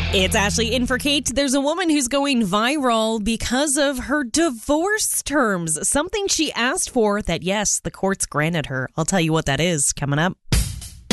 It's Ashley in for Kate. There's a woman who's going viral because of her divorce terms. Something she asked for that, yes, the courts granted her. I'll tell you what that is coming up.